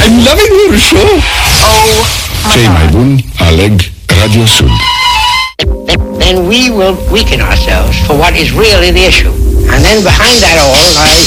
I'm loving your show. Cei mai buni aleg Radio Sud. Then we will weaken ourselves for what is really the issue. And then behind that all lies